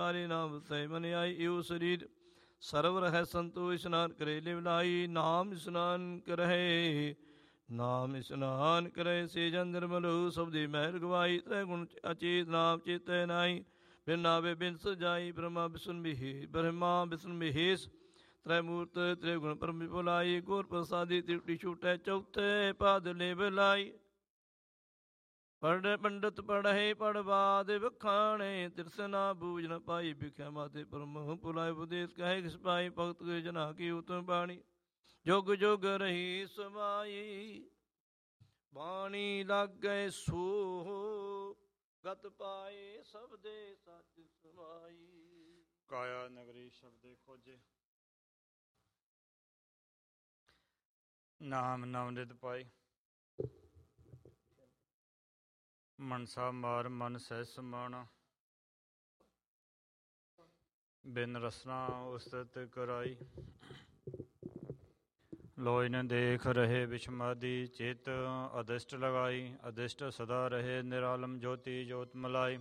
ਹਮਾਰੇ ਨਾਮ ਵਸੈ ਮਨ ਆਈ। ਇਹੋ ਸਰੀਰ ਸਰਵ ਰਹਿ ਸੰਤੋ ਇਸ਼ਨਾਨ ਕਰੇ ਲਿਵਲਾਈ। ਨਾਮ ਇਸ਼ਨਾਨ ਕਰਹਿ ਨਾਮ ਇਸ਼ਨਾਨ ਕਰੇ ਸੇ ਜਨ ਨਿਰਮਲ ਹੋ। ਸਬਦੀ ਮਹਿਲ ਗਵਾਈ ਤ੍ਰੈ ਗੁਣ ਅਚੇਤ ਨਾਮ ਚੇਤੈ ਨਾਈ। ਬਿਨ ਨਾਵੇ ਬਿਨ ਸਜਾਈ ਬ੍ਰਹਮਾ ਵਿਸ਼ਨ ਮਹੇਸ਼ ਤ੍ਰੈ ਮੂਰਤ ਤ੍ਰੈ ਗੁਣ ਪਰਮ ਵਿਪੁਲਾਈ। ਗੁਰ ਪ੍ਰਸਾਦੀ ਤ੍ਰਿਪਟੀ ਛੂਟੈ ਚੌਥੇ ਪਾਦ ਲੇਵ ਲਾਈ। ਪੜ੍ਹ ਪੰਡਤ ਪੜ੍ਹੇ ਪੜਵਾਦ ਵਖਾਣੇ ਤਿਰਸਨਾ ਬੂਝ ਨ ਪਾਈ। ਭਿਖਿਆ ਮਾਤੇ ਪਰਮ ਪੁਲਾਏ ਉਪਦੇਸ਼ ਕਹੇ ਕਿਸ ਪਾਈ। ਭਗਤ ਕੇ ਜਨਾ ਕੀ ਉਤਮ ਬਾਣੀ ਜੁਗ ਜੁਗ ਰਹੀ ਸਮਾਈ। ਬਾਣੀ ਲਾਗੈ ਸੋ ਗਤ ਪਾਏ ਸਬਦੇ ਸਚ ਸਮਾਈ। ਕਾਇਆ ਨਗਰੀ ਸ਼ਬਦੇ ਖੋਜੇ ਨਾਮ ਨਵਨਿਤ ਪਾਈ। ਮਨਸਾ ਮਾਰ ਮਨ ਸਹਿ ਸਮਾਣਾ ਬਿਨ ਰਸਨਾ ਉਸਤਤ ਕਰਾਈ। ਲੋਇ ਨ ਦੇਖ ਰਹੇ ਵਿਸ਼ਮਾਦੀ ਚਿਤ ਅਦਿਸ਼ਟ ਲਗਾਈ। ਅਦਿਸ਼ਟ ਸਦਾ ਰਹੇ ਨਿਰਾਲਮ ਜੋਤੀ ਜੋਤ ਮਲਾਈ।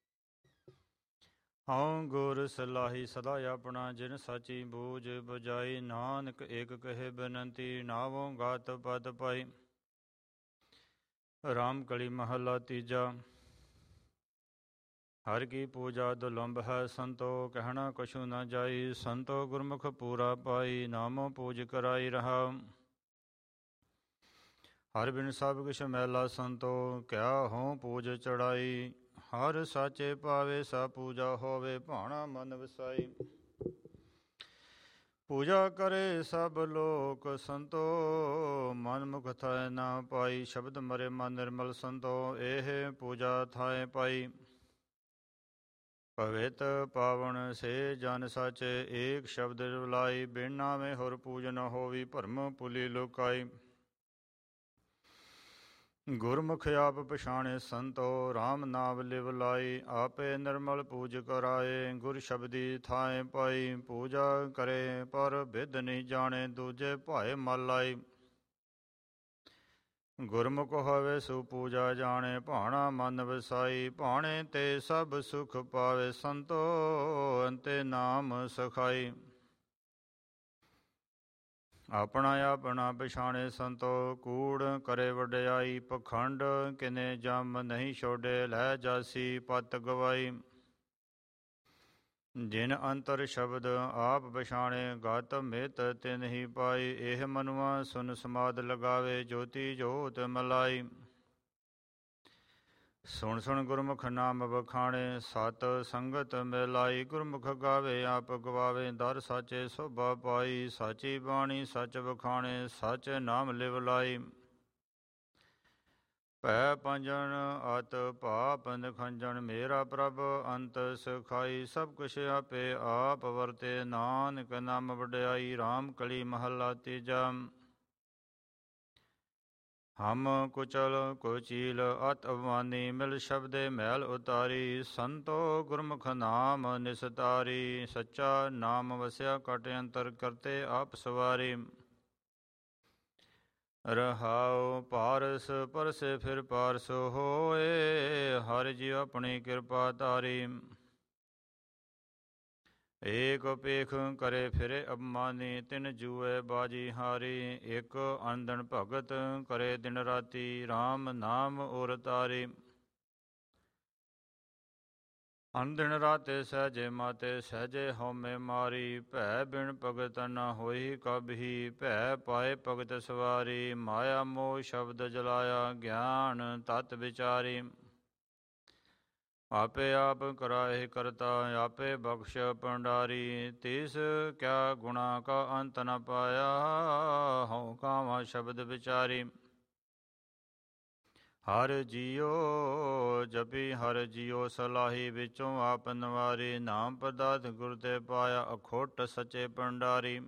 ਹਉ ਗੁਰ ਸਲਾਹੀ ਸਦਾ ਆਪਣਾ ਜਿਨ ਸਾਚੀ ਬੂਝ ਬੁਝਾਈ। ਨਾਨਕ ਏਕ ਕਹੇ ਬੇਨੰਤੀ ਨਾਵੋਂ ਗਾਤ ਪਦ ਪਾਈ। ਰਾਮ ਕਲੀ ਮਹੱਲਾ ਤੀਜਾ। ਹਰ ਕੀ ਪੂਜਾ ਦੁਲੰਭ ਹੈ ਸੰਤੋ ਕਹਿਣਾ ਕਛੂ ਨ ਜਾਈ। ਸੰਤੋ ਗੁਰਮੁਖ ਪੂਰਾ ਪਾਈ ਨਾਮੋ ਪੂਜ ਕਰਾਈ ਰਹਾ। ਹਰ ਬਿਨ ਸਭ ਕਿਛ ਮੈਲਾ ਸੰਤੋ ਕਿਆ ਹੋਂ ਪੂਜ ਚੜਾਈ। ਹਰ ਸਾਚੇ ਪਾਵੇ ਸਾ ਪੂਜਾ ਹੋਵੇ ਭਾਣਾ ਮਨ ਵਸਾਈ। ਪੂਜਾ ਕਰੇ ਸਭ ਲੋਕ ਸੰਤੋ ਮਨ ਮੁਖ ਥਾਇ ਨਾ ਪਾਈ। ਸ਼ਬਦ ਮਰੇ ਮਨ ਨਿਰਮਲ ਸੰਤੋ ਇਹ ਪੂਜਾ ਥਾਇ ਪਾਈ। ਪਵਿੱਤ ਪਾਵਨ ਸੇ ਜਨ ਸਚ ਏਕ ਸ਼ਬਦ ਰਲਾਈ। ਬਿਨ ਨਾਵੇਂ ਹੋਰ ਪੂਜ ਨ ਹੋਵੀ ਭਰਮ ਪੁਲੀ ਲੁਕਾਈ। ਗੁਰਮੁਖ ਆਪ ਪਛਾਣੇ ਸੰਤੋ ਰਾਮ ਨਾਮ ਲਿਵ ਲਾਈ। ਆਪੇ ਨਿਰਮਲ ਪੂਜ ਕਰਾਏ ਗੁਰ ਸ਼ਬਦੀ ਥਾਏ ਪਾਈ। ਪੂਜਾ ਕਰੇ ਪਰ ਬਿਧ ਨਹੀਂ ਜਾਣੇ ਦੂਜੇ ਭਾਏ ਮਲ ਲਾਈ। ਗੁਰਮੁਖ ਹੋਵੇ ਸੋ ਪੂਜਾ ਜਾਣੇ ਭਾਣਾ ਮਨ ਵਸਾਈ। ਭਾਣੇ ਤੇ ਸਭ ਸੁਖ ਪਾਵੇ ਸੰਤੋ ਅੰਤੇ ਨਾਮ ਸਖਾਈ। ਆਪਣਾ ਆਪਣਾ ਪਛਾਣੇ ਸੰਤੋ ਕੂੜ ਕਰੇ ਵਡਿਆਈ। ਪਖੰਡ ਕਿਨੇ ਜਮ ਨਹੀਂ ਛੋਡੇ ਲੈ ਜਾਸੀ ਪਤ ਗਵਾਈ। ਜਿਨ ਅੰਤਰ ਸ਼ਬਦ ਆਪ ਪਛਾਣੇ ਗਤ ਮਿਤ ਤਿਨ ਹੀ ਪਾਈ। ਇਹ ਮਨੁਆ ਸੁਨ ਸਮਾਦ ਲਗਾਵੇ ਜੋਤੀ ਜੋਤ ਮਲਾਈ। ਸੁਣ ਸੁਣ ਗੁਰਮੁਖ ਨਾਮ ਵਖਾਣੇ ਸਤ ਸੰਗਤ ਮਿਲਾਈ। ਗੁਰਮੁਖ ਗਾਵੇ ਆਪ ਗਵਾਵੇ ਦਰ ਸਾਚੇ ਸੋਭਾ ਪਾਈ। ਸਾਚੀ ਬਾਣੀ ਸਚ ਵਖਾਣੇ ਸਚ ਨਾਮ ਲਿਵ ਲਾਈ। ਭੈ ਪੰਜਨ ਅਤ ਪਾਪ ਨਿਖੰਜਨ ਮੇਰਾ ਪ੍ਰਭ ਅੰਤ ਸਖਾਈ। ਸਭ ਕੁਛ ਆਪੇ ਆਪ ਵਰਤੇ ਨਾਨਕ ਨਾਮ ਵਡਿਆਈ। ਰਾਮ ਕਲੀ ਮਹੱਲਾ ਤੀਜਾ। ਹਮ ਕੁਚਲ ਕੁਚੀਲ ਅਤ ਅਭਿਮਾਨੀ ਮਿਲ ਸ਼ਬਦੇ ਮੈਲ ਉਤਾਰੀ। ਸੰਤੋ ਗੁਰਮੁਖ ਨਾਮ ਨਿਸਤਾਰੀ। ਸੱਚਾ ਨਾਮ ਵਸਿਆ ਕਟ ਅੰਤਰ ਕਰਤੇ ਆਪ ਸਵਾਰੀ। ਰਹਾਉ ਪਾਰਸ ਪਰਸੇ ਫਿਰ ਪਾਰਸ ਹੋਏ। ਹਰਿ ਜੀ ਆਪਣੀ ਕਿਰਪਾ ਧਾਰੀ। ਏਕ ਪੇਖ ਕਰੇ ਫਿਰੇ ਅਭਿਮਾਨੀ ਤਿਨ ਜੂਏ ਬਾਜੀ ਹਾਰੀ। ਇਕ ਅਨਦਨ ਭਗਤ ਕਰੇ ਦਿਨ ਰਾਤੀ RAM ਨਾਮ ਉਰ ਤਾਰੀ। ਅਨਦਿਨ ਰਾਤੇ ਸਹਿਜੇ ਮਾਤੇ ਸਹਿਜੇ ਹਉਮੈ ਮਾਰੀ। ਭੈ ਬਿਨ ਭਗਤ ਨ ਹੋਈ ਕਬਹੀ ਭੈ ਪਾਏ ਭਗਤ ਸਵਾਰੀ। ਮਾਇਆ ਮੋਹ ਸ਼ਬਦ ਜਲਾਇਆ ਗਿਆਨ ਤਤ ਵਿਚਾਰੀ। ਆਪੇ ਆਪ ਕਰਾਏ ਕਰਤਾ ਆਪੇ ਬਖਸ਼ ਭੰਡਾਰੀ। ਤਿਸ ਕਿਆ ਗੁਣਾ ਕਾ ਅੰਤ ਨ ਪਾਇਆ ਹਉ ਕਾਵਾਂ ਸ਼ਬਦ ਵਿਚਾਰੀ। ਹਰ ਜੀਉ ਜਪੀ ਹਰ ਜੀਉ ਸਲਾਹੀ ਵਿੱਚੋਂ ਆਪ ਨਵਾਰੀ। ਨਾਮ ਪਦਾਰਥ ਗੁਰ ਤੇ ਪਾਇਆ ਅਖੁੱਟ ਸੱਚੇ ਭੰਡਾਰੀ।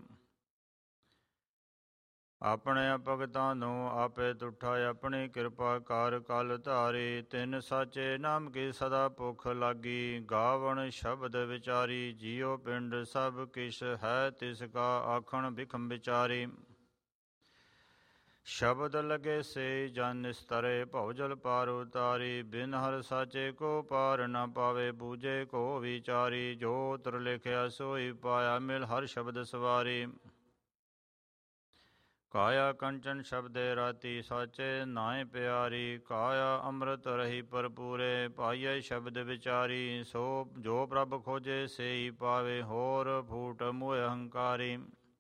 ਆਪਣੇ ਭਗਤਾਂ ਨੂੰ ਆਪੇ ਤੁਠਾ ਆਪਣੀ ਕਿਰਪਾ ਕਰ ਕਲ ਧਾਰੀ। ਤਿਨ ਸਾਚੇ ਨਾਮ ਕੀ ਸਦਾ ਭੁਖ ਲਾਗੀ ਗਾਵਣ ਸ਼ਬਦ ਵਿਚਾਰੀ। ਜੀਉ ਪਿੰਡ ਸਭ ਕਿਛ ਹੈ ਤਿਸ ਕਾ ਆਖਣ ਬਿਖਮ ਵਿਚਾਰੀ। ਸ਼ਬਦ ਲਗੇ ਸੇ ਜਨ ਨਿਸਤਰੇ, ਭਉਜਲ ਪਾਰ ਉਤਾਰੀ। ਬਿਨ ਹਰ ਸਾਚੇ ਕੋ ਪਾਰ ਨ ਪਾਵੇ, ਬੂਝੇ ਕੋ ਵਿਚਾਰੀ। ਜੋ ਉਤਰ ਲਿਖਿਆ ਸੋਈ ਪਾਇਆ, ਮਿਲ ਹਰ ਸ਼ਬਦ ਸਵਾਰੀ। ਕਾਇਆ ਕੰਚਨ ਸ਼ਬਦੇ ਰਾਤੀ, ਸਾਚੇ ਨਾਏ ਪਿਆਰੀ। ਕਾਇਆ ਅੰਮ੍ਰਿਤ ਰਹੀ ਭਰਪੂਰੇ, ਪਾਈਏ ਸ਼ਬਦ ਵਿਚਾਰੀ। ਸੋ ਜੋ ਪ੍ਰਭ ਖੋਜੇ ਸੇਈ ਪਾਵੇ, ਹੋਰ ਫੂਟ ਮੋਹ ਅਹੰਕਾਰੀ।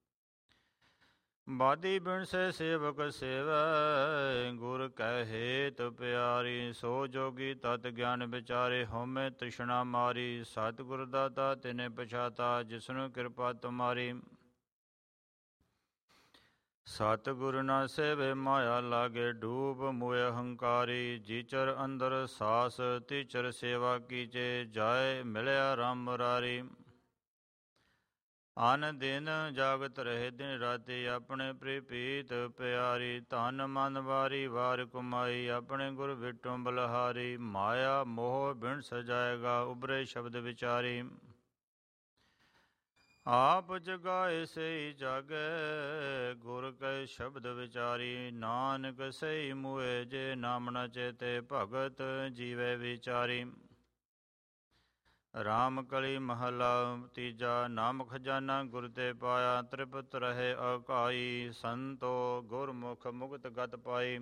ਬਾਦੀ ਬਿਨ ਸੇ ਸੇਵਕ ਸੇਵੈ, ਗੁਰ ਕੈ ਹੇਤ ਪਿਆਰੀ। ਸੋ ਜੋਗੀ ਤਤ ਗਿਆਨ ਵਿਚਾਰੇ, ਹਉਮੈ ਤ੍ਰਿਸ਼ਨਾ ਮਾਰੀ। ਸਤਿਗੁਰ ਦਾਤਾ ਤਿਨੇ ਪਛਾਤਾ, ਜਿਸਨੂੰ ਕਿਰਪਾ ਤੁਮਾਰੀ। ਸਤਿਗੁਰ ਨਾ ਸੇਵੇ ਮਾਇਆ ਲਾਗੇ, ਡੂਬ ਮੋਹ ਅਹੰਕਾਰੀ। ਜੀਚਰ ਅੰਦਰ ਸਾਸ, ਤੀਚਰ ਸੇਵਾ ਕੀਚੇ, ਜਾਏ ਮਿਲਿਆ ਰਾਮ ਮੁਰਾਰੀ। ਅਨ ਦਿਨ ਜਾਗਤ ਰਹੇ ਦਿਨ ਰਾਤੀ, ਆਪਣੇ ਪ੍ਰੀਪੀਤ ਪਿਆਰੀ। ਧਨ ਮਨ ਵਾਰੀ ਵਾਰ ਕਮਾਈ, ਆਪਣੇ ਗੁਰ ਵਿਟੋਂ ਬਲਹਾਰੀ। ਮਾਇਆ ਮੋਹ ਬਿਨ ਸਜਾਏਗਾ, ਉਬਰੇ ਸ਼ਬਦ ਵਿਚਾਰੀ। ਆਪ ਜਗਾਏ ਸਈ ਜਾਗੈ, ਗੁਰ ਕੈ ਸ਼ਬਦ ਵਿਚਾਰੀ। ਨਾਨਕ ਸਈ ਮੂਏ, ਜੇ ਨਾਮ ਨ ਚੇਤੇ, ਭਗਤ ਜੀਵੈ ਵਿਚਾਰੀ। ਰਾਮ ਕਲੀ ਮਹਲਾ ਤੀਜਾ, ਨਾਮ ਖਜ਼ਾਨਾ ਗੁਰ ਤੇ ਪਾਇਆ। ਤ੍ਰਿਪਤ ਰਹੇ ਅਕਾਈ, ਸੰਤੋ ਗੁਰਮੁਖ ਮੁਕਤ ਗਤ ਪਾਈ।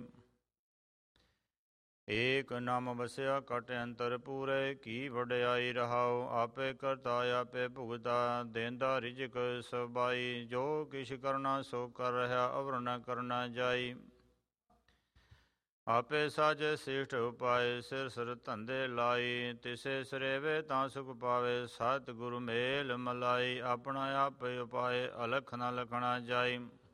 ਏਕ ਨਾਮ ਵਸਿਆ ਕਟ ਅੰਤਰ ਪੂਰੇ, ਕੀ ਵਡਿਆਈ ਰਹਾਉ। ਆਪੇ ਕਰਤਾ ਆਪੇ ਭੁਗਤਾ, ਦੇਂਦਾ ਰਿਜਕ ਸਬਾਈ। ਜੋ ਕਿਛ ਕਰਨਾ ਸੋ ਕਰ ਰਿਹਾ, ਅਵਰ ਨ ਕਰਨਾ ਜਾਈ। ਆਪੇ ਸਾਜੇ ਸੇਠ ਉਪਾਏ, ਸਿਰ ਸਿਰ ਧੰਦੇ ਲਾਈ। ਤਿਸੇ ਸਰੇਵੇ ਤਾਂ ਸੁਖ ਪਾਵੇ, ਸਤਿਗੁਰ ਮੇਲ ਮਲਾਈ। ਆਪਣਾ ਆਪੇ ਉਪਾਏ, ਅਲਖ ਨ ਲਖਣਾ ਜਾਈ।